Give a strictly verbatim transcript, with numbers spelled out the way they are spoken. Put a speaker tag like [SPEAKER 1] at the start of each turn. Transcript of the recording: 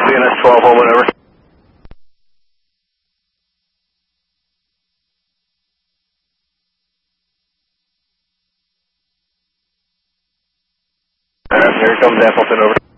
[SPEAKER 1] D N S twelve, hold whatever. Here comes Appleton, over.